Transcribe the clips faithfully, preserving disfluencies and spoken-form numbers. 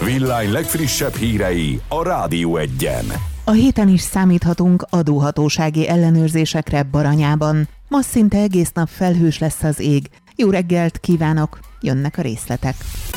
Villány legfrissebb hírei a Rádió Egyen. A héten is számíthatunk adóhatósági ellenőrzésekre Baranyában. Ma szinte egész nap felhős lesz az ég. Jó reggelt kívánok, jönnek a részletek.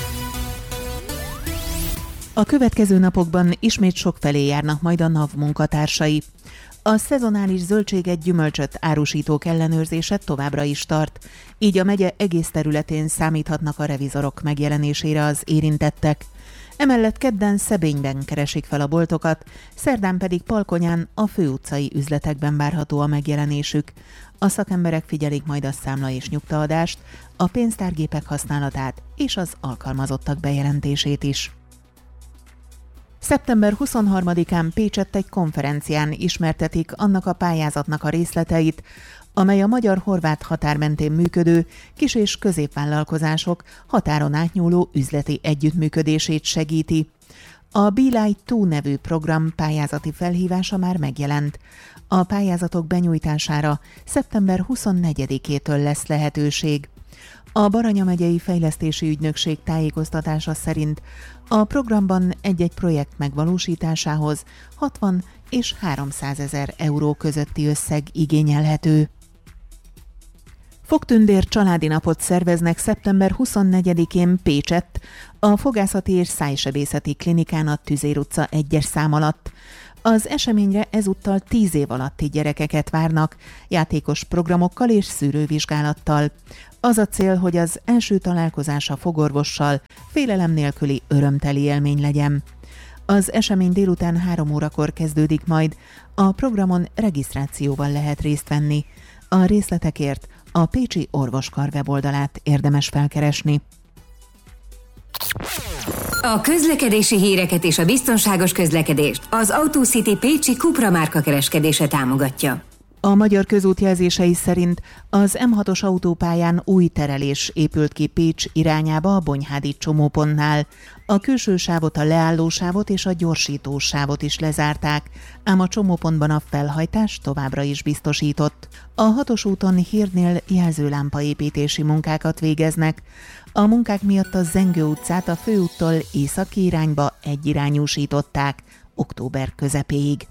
A következő napokban ismét sokfelé járnak majd a NAV munkatársai. A szezonális zöldséget, gyümölcsöt árusítók ellenőrzése továbbra is tart, így a megye egész területén számíthatnak a revizorok megjelenésére az érintettek. Emellett kedden Szebényben keresik fel a boltokat, szerdán pedig Palkonyán a főutcai üzletekben várható a megjelenésük. A szakemberek figyelik majd a számla és nyugtaadást, a pénztárgépek használatát és az alkalmazottak bejelentését is. szeptember huszonharmadikán Pécsett egy konferencián ismertetik annak a pályázatnak a részleteit, amely a magyar-horvát határ mentén működő kis- és középvállalkozások határon átnyúló üzleti együttműködését segíti. A Be Light kettő nevű program pályázati felhívása már megjelent. A pályázatok benyújtására szeptember huszonnegyedikétől lesz lehetőség. A Baranya megyei fejlesztési ügynökség tájékoztatása szerint a programban egy-egy projekt megvalósításához hatvan és háromszázezer euró közötti összeg igényelhető. Fogtündér családi napot szerveznek szeptember huszonnegyedikén Pécsett, a Fogászati és Szájsebészeti Klinikán a Tüzér utca egyes szám alatt. Az eseményre ezúttal tíz év alatti gyerekeket várnak, játékos programokkal és szűrővizsgálattal. Az a cél, hogy az első találkozás a fogorvossal félelem nélküli örömteli élmény legyen. Az esemény délután három órakor kezdődik majd, a programon regisztrációval lehet részt venni. A részletekért a Pécsi Orvoskar weboldalát érdemes felkeresni. A közlekedési híreket és a biztonságos közlekedést az AutoCity Pécsi Cupra márka kereskedése támogatja. A Magyar Közút jelzései szerint az M hatos autópályán új terelés épült ki Pécs irányába a Bonyhádi csomópontnál. A külső sávot, a leállósávot és a gyorsítósávot is lezárták, ám a csomópontban a felhajtás továbbra is biztosított. A hatos úton Hírnél jelzőlámpaépítési munkákat végeznek. A munkák miatt a Zengő utcát a főúttól északi irányba egyirányúsították október közepéig.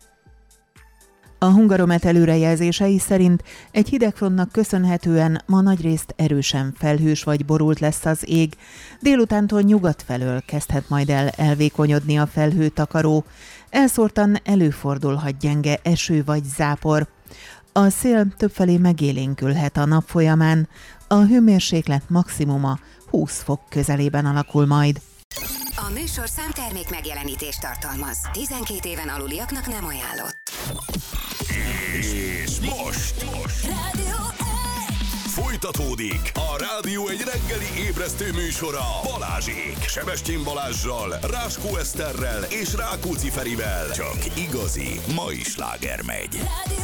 A Hungaromet előrejelzései szerint egy hidegfrontnak köszönhetően ma nagyrészt erősen felhős vagy borult lesz az ég. Délutántól nyugat felől kezdhet majd el elvékonyodni a felhőtakaró. Elszórtan előfordulhat gyenge eső vagy zápor. A szél többfelé megélénkülhet a nap folyamán. A hőmérséklet maximuma húsz fok közelében alakul majd. A műsorszám termék megjelenítést tartalmaz. tizenkét éven aluliaknak nem ajánlott. És most, most. Rádió Folytatódik a Rádió egy reggeli ébresztő műsora Balázsék. Sebestyén Balázssal, Ráskó Eszterrel és Rákóczi Ferivel. Csak igazi mai sláger megy. Rádió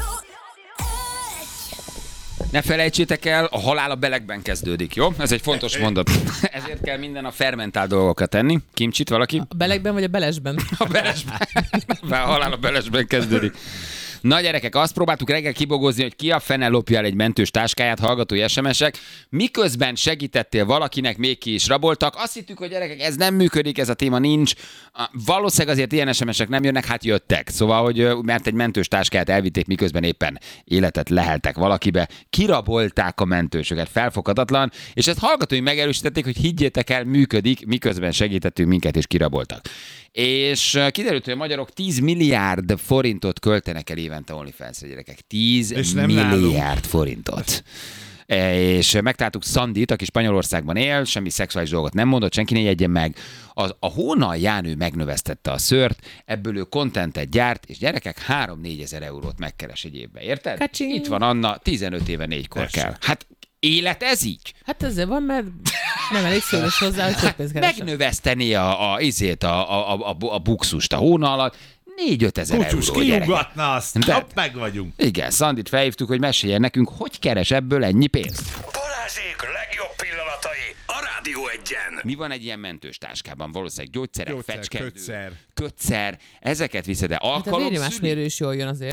Ne felejtsétek el, a halál a belegben kezdődik, jó? Ez egy fontos mondat. Ezért kell minden a fermentált dolgokat tenni. Kimcsit valaki? A belegben vagy a belesben? A belesben. A halál a belesben kezdődik. Na gyerekek, azt próbáltuk reggel kibogozni, hogy ki a fene lopja el egy mentős táskáját, hallgatói es em esek. Miközben segítettél valakinek, még ki is raboltak. Azt hittük, hogy gyerekek, ez nem működik, ez a téma nincs. Valószínűleg azért ilyen es em esek nem jönnek, hát jöttek. Szóval, hogy mert egy mentős táskáját elvitték, miközben éppen életet leheltek valakibe. Kirabolták a mentősöket, felfoghatatlan. És ezt hallgatói megerősítették, hogy higgyétek el, működik, miközben segítettünk minket és kiraboltak. És kiderült, hogy a magyarok tíz milliárd forintot költenek el évente OnlyFans-re, gyerekek. tíz milliárd forintot. És megtaláltuk Szandit, aki Spanyolországban él, semmi szexuális dolgot nem mondott, senki ne jegyen meg. Az, a Hónal Jánő megnövesztette a szőrt, ebből ő contentet gyárt, és gyerekek három-négy ezer eurót megkeres egy évben, érted? Kacsing. Itt van Anna, tizenöt éve négykor kell. Hát élet ez így? Hát ezzel van, mert nem elég szőrös hozzá, hogy sok pénzt keresem. Megnöveszteni a, a, izét, a, a, a, a bukszust a Hóna alatt, négy-öt ezer Kucsus, euró, kiugatna azt, De- hopp, meg vagyunk. Igen, Szandit felhívtuk, hogy meséljen nekünk, hogy keres ebből ennyi pénzt. Balázsék legjobb pillanatai a Rádió Egyen. Mi van egy ilyen mentős táskában? Valószínűleg gyógyszerek, Gyógyszer, fecskendő, kötszer. kötszer, ezeket viszed el. Hát a Alkalomszüli? vérnyomásmérő is jól jön azért.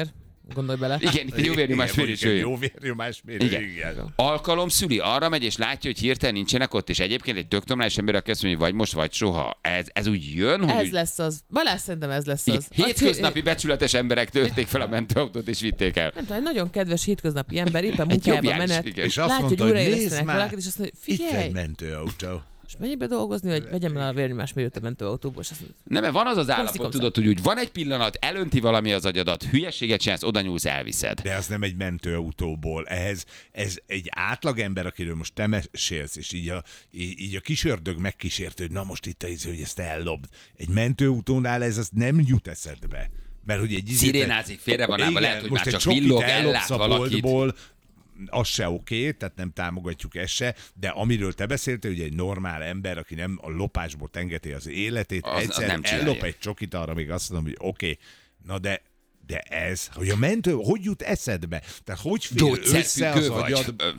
gondolj bele. Igen, itt egy jó vérnyomás mérő. Jó vérnyomás mérő, igen. igen. Alkalom szüli, arra megy és látja, hogy hirtelen nincsenek ott, és egyébként egy tök normális ember, aki azt mondja, hogy vagy most, vagy soha. Ez, ez úgy jön, hogy... Ez úgy... lesz az. Balázs, szerintem ez lesz Igen. az. Hétköznapi becsületes emberek tölték fel a mentőautót és vitték el. Nem tudom, egy nagyon kedves hétköznapi ember éppen Egy munkájába jobbjárás, menet. igen. És azt Látja, mondta, hogy hogy nézd újraélesztenek már, valakit, és azt mondja, itt figyelj, egy mentőautó. és menjél be dolgozni, vagy vegyem el a vérnyomás mérőt a mentőautóból, és azt mondja, Nem, mert van az az állapot, komszí. tudod, hogy úgy van egy pillanat, elönti valami az agyadat, hülyeséget csinálsz, oda nyúlsz, elviszed. De az nem egy mentőautóból. Ehhez ez egy átlagember, akiről most te mesélsz, és így a, így így a kisördög megkísérte, hogy na most itt az, hogy ezt ellopd. Egy mentőautónál ez az nem jut eszedbe. Mert hogy egy Szirénázik, félre van állva, lehet, hogy most már egy csak csokit villog, ellopsz ellát a valakit. boltból, az se oké, tehát nem támogatjuk ezt se, de amiről te beszéltél, hogy egy normál ember, aki nem a lopásból tengeti az életét, Az- az egyszer nem csinálja. ellop egy csokit, arra még azt mondom, hogy oké, na de de ez, hogy a mentő, hogy jut eszedbe? Tehát hogy fér össze az Gyógyszerfüggő vagy, agyad? ö,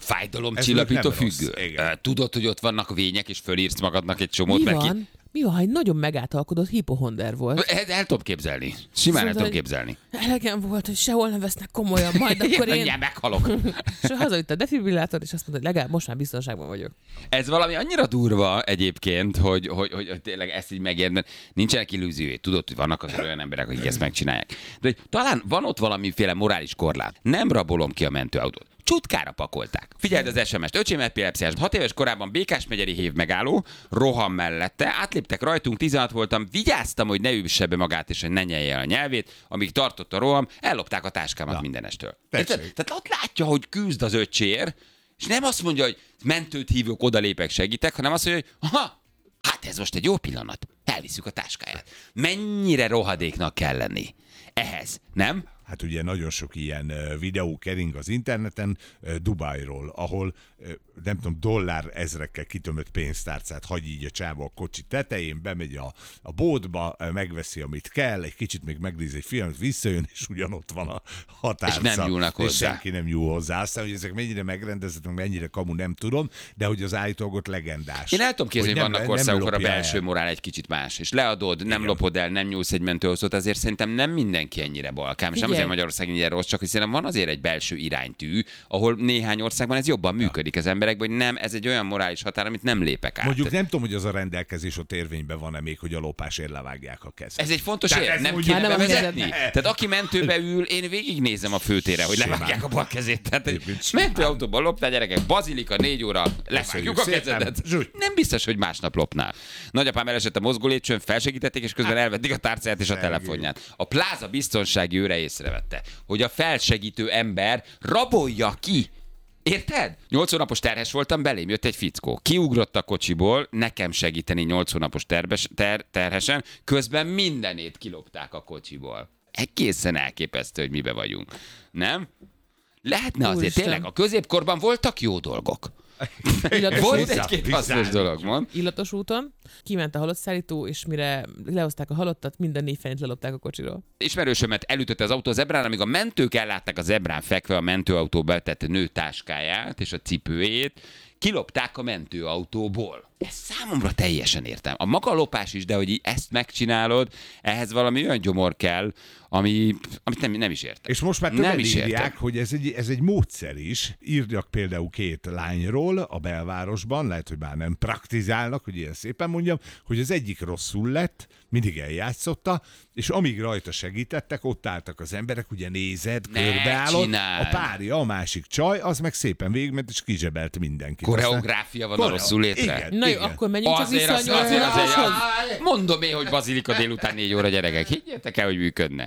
Ez fájdalomcsillapító nem rossz, függő. igen. Ö, Tudod, hogy ott vannak a vények, és fölírsz magadnak egy csomót, mi mert ki... van? Mi van, ha egy nagyon megáltalkodott hipohonder volt? El, el tudom képzelni. Simán el Azt tudom mondta, képzelni. Elegem volt, hogy sehol nem vesznek komolyan, majd akkor én... Mindjárt meghalok. És hazavitt a defibrillátor, és azt mondta, hogy legalább most már biztonságban vagyok. Ez valami annyira durva egyébként, hogy, hogy, hogy, hogy tényleg ezt így megérd, mert nincsenek illúziói. Tudod, hogy vannak azért olyan emberek, akik ezt megcsinálják. De hogy talán van ott valamiféle morális korlát. Nem rabolom ki a mentőautót. Csutkára pakolták. Figyeld az es em est. Öcsém epilepsziás. Hat éves korában Békásmegyeri hév megálló, roham mellette, átléptek rajtunk, tizenhat voltam, vigyáztam, hogy ne üsse be magát és hogy ne nyelje el a nyelvét, amíg tartott a roham, ellopták a táskámat mindenestől. tessék. Érted? Tehát ott látja, hogy küzd az öcsér, és nem azt mondja, hogy mentőt hívok, odalépek, segítek, hanem azt mondja, hogy aha, hát ez most egy jó pillanat, elviszük a táskáját. Mennyire rohadéknak kell lenni ehhez, nem? Hát ugye nagyon sok ilyen ö, videó kering az interneten ö, Dubájról, ahol ö, nem tudom, dollár ezrekkel kitömött pénztárcát hagy így a csáva a kocsi tetején, bemegy a, a boltba, ö, megveszi, amit kell, egy kicsit még megnéz egy filmet, visszajön, és ugyanott van a határca. És nem nyúlnak És hozzá. senki nem nyúl hozzá. Aztán, hogy ezek mennyire megrendezettek, mennyire kamu, nem tudom, de hogy az állítólag ott legendás. Én el tudom képzelni, hogy nem- vannak nem országok, ahol a lopja belső el. morál egy kicsit más, és leadod, nem Igen. lopod el, nem nyúlsz egy mentőhozót, azért szerintem nem mindenki ennyire balkám, és nem Figyelj. azért Magyarország ennyire rossz, csak hogy szerintem van azért egy belső iránytű, ahol néhány országban ez jobban működik az emberekben, hogy nem, ez egy olyan morális határ, amit nem lépek át. Mondjuk nem tudom, hogy az a rendelkezés ott érvényben van-e még, hogy a lopásért levágják a kezet. Ez egy fontos Tehát ér, ez nem mondjuk- kéne Már nem a bevezetni? helyzet. Tehát aki mentőbe ül, én végignézem a főtére, hogy Simán. levágják a bal kezét. Tehát egy Egyébként simán. mentőautóban loptál, gyerekek, bazilika, négy óra, levágjuk a szépen. kezedet. Zsúgy. Nem biztos, hogy másnap lopnál. Nagyapám elesett a mozgó lépcsőn, felsegítették, és közben elvették a tárcáját és a Szegény. telefonját. A pláza biztonsági őre észrevette, hogy a felsegítő ember rabolja ki. Érted? Nyolc hónapos terhes voltam, belém jött egy fickó. Kiugrott a kocsiból, nekem segíteni nyolc hónapos terbes, ter, terhesen, közben mindenét kilopták a kocsiból. Egészen elképesztő, hogy mibe vagyunk. Nem? Lehetne azért, Úristen. tényleg, a középkorban voltak jó dolgok. Illatos, Volt út, egy-két hasznos dolog, mond. illatos úton, kiment a halottszállító, és mire lehozták a halottat, minden négy fenét lelopták a kocsiról. Ismerősömet elütötte az autó a zebrán, amíg a mentők ellátták a zebrán fekve a mentőautó betett nő táskáját és a cipőjét, kilopták a mentőautóból. Ez számomra teljesen értem. A maga lopás is, de hogy így ezt megcsinálod, ehhez valami olyan gyomor kell, ami, amit nem, nem is értek. És most már nem többen is írják, értem. hogy ez egy, ez egy módszer is. Írjak például két lányról a belvárosban, lehet, hogy már nem praktizálnak, hogy ilyen szépen mondjam, hogy az egyik rosszul lett, mindig eljátszotta, és amíg rajta segítettek, ott álltak az emberek, ugye nézed, Ne körbeállott, csináld! a párja, a másik csaj, az meg szépen végigment, és kizsebelt mindenkit. Koreográfia van a Koreo- rosszul létre. Igen, Na jó, igen. akkor menjünk csak Azért, vissza a az, nyolc azért, azért, hónaposhoz. azért, mondom én, hogy bazilika délután négy óra, gyerekek. Higgyétek el, hogy működne.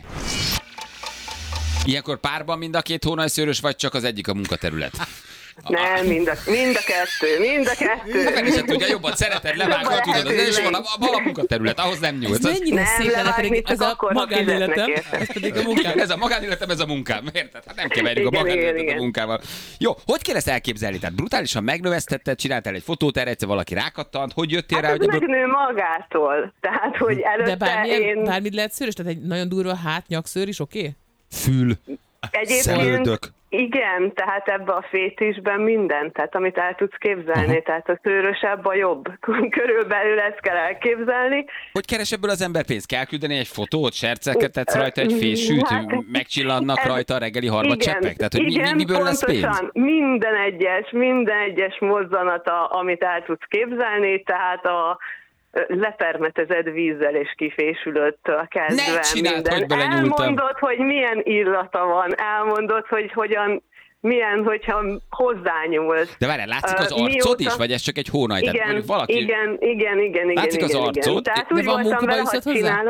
Ilyenkor párban mind a két hónajszőrös, vagy csak az egyik a munkaterület? Nem, mind a, mind a kettő, mind a kettő. Fel is tudja, jobban szereted, levágod, tudod, az és vala, vala munkaterület, ahhoz nem Ez nyúlsz. Az- mennyire Nem, szép lenne, levágni pedig csak ez a akkor, ha magánéletem, fizetnek érte. ez pedig a Igen, munkám. ez a magánéletem, ez a munkám, érted? Hát nem keverjük a Igen, magánéletet igen, a igen. munkával. Jó, hogy kell ezt elképzelni? Tehát brutálisan megnövesztetted, csináltál egy fotót, erre egyszer valaki rákattant, hogy jöttél rá, Hát hogy ez ebből... megnő magától. Tehát, hogy előtte De bármilyen, én bármit lehet szőrös, tehát egy nagyon durva hát, nyakszőr is oké? Okay? Fül, egyébként szemöldök. Igen, tehát ebbe a fétisben minden, tehát amit el tudsz képzelni, Aha. tehát a szőrösebb a jobb. Körülbelül ezt kell elképzelni. Hogy keres ebből az ember pénzt? Kell küldeni egy fotót, serceket, tetsz rajta egy fésűt, Hát, megcsillannak ez- rajta a reggeli harmadcseppek? Igen, Tehát, hogy mi, igen, mi, miből lesz pontosan. pénz? Minden egyes, minden egyes mozzanata, amit el tudsz képzelni, tehát a lepermetezed vízzel és kifésülöttől kezdve Ne csináld, minden. hogy belenyúltam. Elmondod, hogy milyen illata van, elmondod, hogy hogyan, milyen, hogyha hozzányúlsz. De várjál, látszik az Ö, arcod mióta- is, vagy ez csak egy hónaj? Tehát Igen, mondjuk valaki... igen, igen, igen, igen. Látszik az igen, arcod? Igen. Tehát De úgy van voltam munkaba vele, viszed hogy hozzá? csinálom.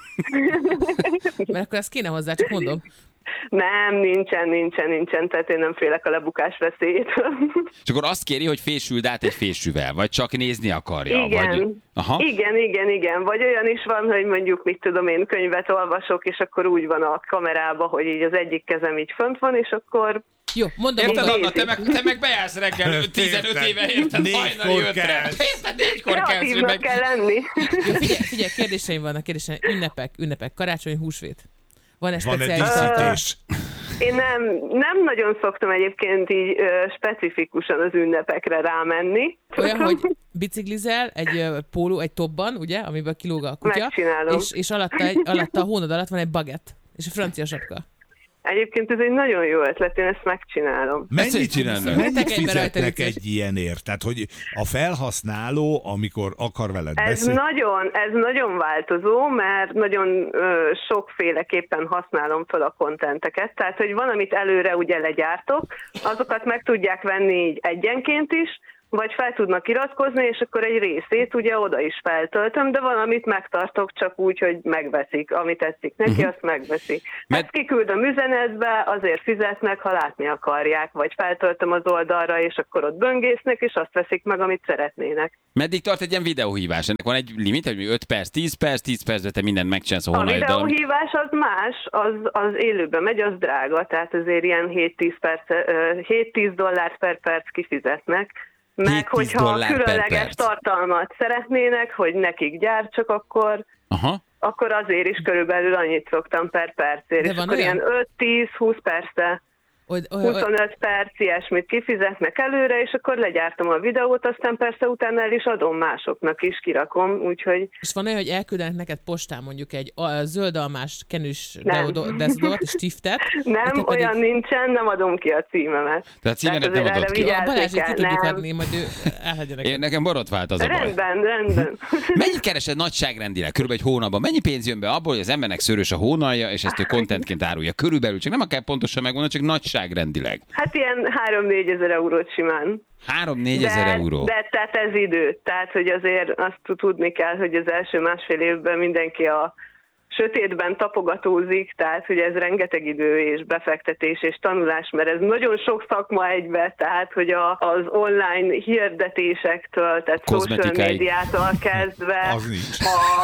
Mert akkor ezt kéne hozzá, csak mondom. Nem, nincsen, nincsen, nincsen, tehát én nem félek a lebukás veszélyétől. És akkor azt kéri, hogy fésüld át egy fésűvel, vagy csak nézni akarja. Igen. Vagy... Aha. igen, igen, igen. Vagy olyan is van, hogy mondjuk, mit tudom én, könyvet olvasok, és akkor úgy van a kamerában, hogy így az egyik kezem így fönt van, és akkor Jó, mondom, Érted, mondom. Anna, te meg, te meg bejársz reggel tizenöt Érted. éve, érted? Négykor Hajnali ötre. kelsz. Érted, négykor kelsz, hogy kreatívnak meg... kell lenni. Jó, figyelj, figyelj, kérdéseim vannak, kérdéseim. Ünnepek, ünnepek, karácsony, húsvét. Van-e Van egy speciális díszítés. Én nem, nem nagyon szoktam egyébként így ö, specifikusan az ünnepekre rámenni. olyan, hogy biciklizel egy ö, póló, egy topban, ugye, amiből kilóg a kutya, Megcsinálom. és, és alatta, egy, alatta a hónad alatt van egy bagett, és a francia sapka. Egyébként ez egy nagyon jó ötlet, én ezt megcsinálom. Mennyit, csinálnak? mennyit Mentek egybe rajta, fizetnek vicces. egy ilyenért? Tehát, hogy a felhasználó, amikor akar veled Ez beszélni, nagyon, ez nagyon változó, mert nagyon ö, sokféleképpen használom fel a kontenteket. Tehát, hogy van, amit előre ugye legyártok, azokat meg tudják venni így egyenként is, vagy fel tudnak iratkozni, és akkor egy részét ugye oda is feltöltöm, de van, amit megtartok csak úgy, hogy megveszik. Ami tetszik neki, uh-huh. azt megveszik. Mert- Ezt kiküldöm üzenetbe, azért fizetnek, ha látni akarják, vagy feltöltöm az oldalra, és akkor ott böngésznek, és azt veszik meg, amit szeretnének. Meddig tart egy ilyen videóhívás? Ennek van egy limit, hogy öt perc, tíz perc, tíz percben te mindent megcsinálsz a A hónaiddal. videóhívás az más, az, az élőben megy, az drága, tehát azért ilyen hét-tíz perc, ö, hét-tíz dollár per perc kifizetnek. hét-tíz Meg hogyha dollár per különleges perc. tartalmat szeretnének, hogy nekik gyártsak, akkor, Aha. akkor azért is körülbelül annyit szoktam per percért. De És van akkor olyan? ilyen öt-tíz-húsz perce, Oly, oly, oly, huszonöt perc ilyesmit kifizetnek előre, és akkor legyártom a videót, aztán persze utána el is adom másoknak is, kirakom, úgyhogy és van olyan, hogy elküldenek neked postán mondjuk egy a, zöld almás kenűs Nem. deodo- deodort és stiftet. nem, te pedig- olyan nincsen, nem adom ki a címemet. Tehát címedet nem azért adod erre ki. Jó, a vigyázni Balázsét ki kell, tudjuk nem. adni, majd ő elhagyja neked. Én nekem borotvált az a baj. Rendben, rendben. Mennyit keresed nagyságrendileg? Körülbelül egy hónapban. Mennyi pénz jön be abból, hogy az embernek szőrös a hónalja, és ezt ő contentként árulja? Körülbelül, csak nem kell pontosan megmondani, csak nagyságrendileg. Hát ilyen három-négy ezer eurót simán. három-négy ezer euró. De tehát ez idő. Tehát, hogy azért azt tudni kell, hogy az első másfél évben mindenki a sötétben tapogatózik, tehát, hogy ez rengeteg idő és befektetés és tanulás, mert ez nagyon sok szakma egybe, tehát, hogy a, az online hirdetésektől, tehát social Kozmetikai. médiától kezdve Az nincs.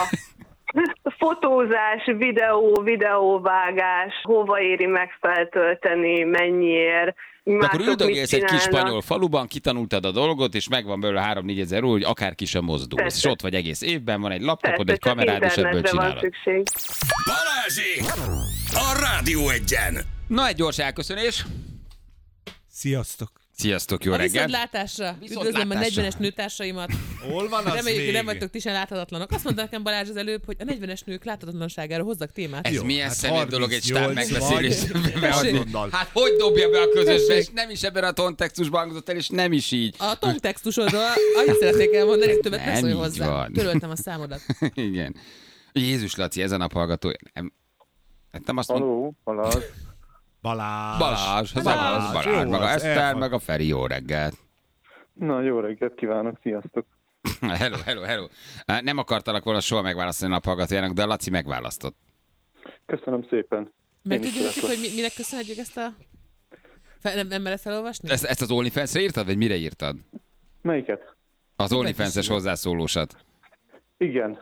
a fotózás, videó, videóvágás, hova éri megfeltölteni, mennyiért. De akkor mások mit üldögélsz egy kis csinálnak. spanyol faluban, kitanultad a dolgot, és megvan belőle három-négy ezer euró, hogy akár ki sem mozdulsz. Persze. És ott vagy egész évben, van egy laptopod, Persze, egy csak kamerád, és ebből internetre van csinálod. szükség. Balázsék! A Rádió Egyen! Na, egy gyors elköszönés. Sziasztok! Sziasztok, jó A reggelt! viszontlátásra! Üdvözlöm a Viszontlátásra. negyvenes nőtársaimat. Hol van az Reméljük, hogy még? nem vagytok ti sem láthatatlanok. Azt mondta nekem Balázs az előbb, hogy a negyvenes nők láthatatlanságára hozzak témát. Ez Jó, milyen hát szemét dolog egy stár harmincnyolc megbeszélés. vagy. beadni. Azonnal. Hát hogy dobja be a közösbe, és Tessék. nem is ebben a kontextusban hangzott el, és nem is így. A tongtextusodról annyit szeretnék elmondani, hogy többet ne Nem szólj így hozzá. van. Töröltem a számodat. Igen. Jézus Laci, ez a nap hallgató. Nem, nem azt mondom. Haló, Balázs. Balázs. Balázs, az Balázs, Balázs, Jó, maga az Eszter, elfog- meg a Feri, jó reggelt. Na, jó reggelt kívánok, sziasztok. Hello, hello, hello. Nem akartalak volna soha megválasztani a naphallgatójának, de a Laci megválasztott. Köszönöm szépen. Meg Én is tudjuk, szeretlek. hogy mi, minek köszönhetjük ezt a... Fel, nem, nem mered felolvasni? Ezt, ezt az OnlyFans-re írtad, vagy mire írtad? Melyiket? Az OnlyFans-es hozzászólósat. Igen.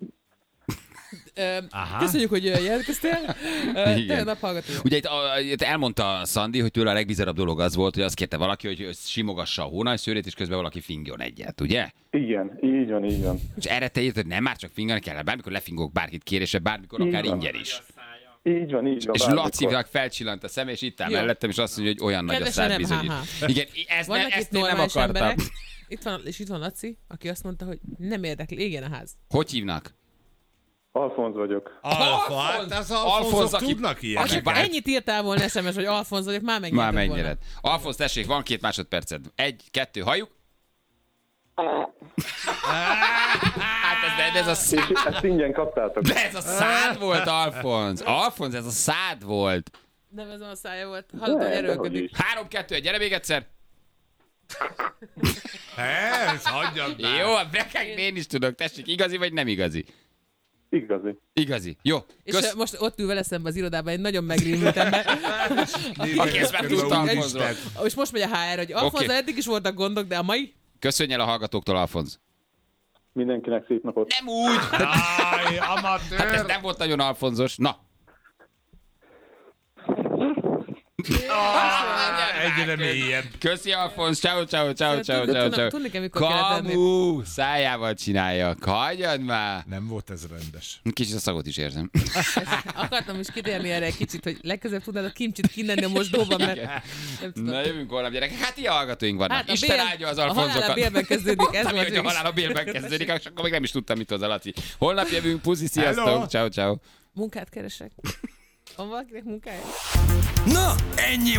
Ö, Aha. köszönjük, hogy jelentkeztél. Ö, Te Igen. a naphallgató. Ugye itt, a, itt elmondta Szandi, hogy tőle a legbizarabb dolog az volt, hogy azt kérte valaki, hogy simogassa a hónajszőrét, és közben valaki fingjon egyet, ugye? Igen, így van, így van. És erre te írtad, hogy nem már csak fingani kell, bármikor lefingok bárkit kérésre, bármikor, akár van. ingyen is. Így van, így van. És bármikor. Lacinak felcsillant a szem, és itt áll Jó. mellettem, és azt mondja, hogy olyan nagy a Kedvesen szád nem, bizonyít. ha-ha. Igen, ez ne, Vannak ezt itt én nem normális akartam. emberek, itt van, és itt van Laci, aki azt mondta, hogy nem érdekli, égjen a ház. Hogy hívnak? Alfonz vagyok. Alfa, hát az Alfonzok Alfonz, aki- tudnak aki ilyeneket. bár- Ennyit írtál volna es em es, hogy Alfonz vagyok, már megnyerted Már volna. megnyered. Alfonz, tessék, van két másodperced. Egy, kettő, halljuk. Hát ez, de ez a szád, És ezt ingyen kaptátok. de ez a szád volt, Alfonz. Alfonz, ez a szád volt. Nem ez a szája volt. Hallod, hogy Nem, dehogy erőlködik. is. Három, kettő, egy, gyere még egyszer. Ez, hagyjad már. Jó, a brekek én is tudok. Tessék, igazi vagy nem igazi? Igazi. Igazi. Jó. És Kösz... most ott ül vele szembe az irodában egy nagyon megrémült ember. Aki ezt már tudta Alfonzról. És most megy a há er, hogy Alfonz, Oké. eddig is voltak gondok, de a mai... Köszönj el a hallgatóktól, Alfonz. Mindenkinek szép napot. Nem úgy. Áj, Hát ez amatőr. nem volt nagyon alfonzos. Na. Egyre mélyebb. Köszi, Alfonz. Ciao, ciao, ciao, ciao, Tudod, ciao, tudod, ciao. tudni kell, mikor kell tenni. Kamu, szájával csinálja. Hagyjad már. Nem volt ez rendes. Kicsit a szagot is érzem. Akartam is kitérni erre egy kicsit, hogy legközelebb tudnád a kimcsit kinenni a mosdóban, mert nem tudom. Na jövünk holnap, gyerekek. Hát ilyen hallgatóink vannak. Hát a Isten bél- áldja az a halál a Alfonzokat. bélben kezdődik, ez Mondtam, volt hogy a végig. halál a bélben kezdődik, és akkor még nem is tudtam, mit hoz a Laci. Holnap jövünk, puszi, sziasztok. Hello. Ciao, ciao. Munkát keresek. Van valakinek munkája? Na, ennyi